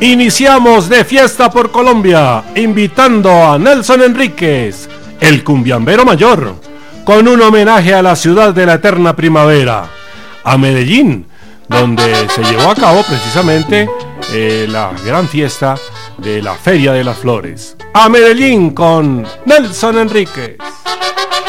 Iniciamos de fiesta por Colombia, invitando a Nelson Enríquez, el cumbiambero mayor, con un homenaje a la ciudad de la eterna primavera, a Medellín, donde se llevó a cabo precisamente la gran fiesta de la Feria de las Flores. A Medellín con Nelson Enríquez.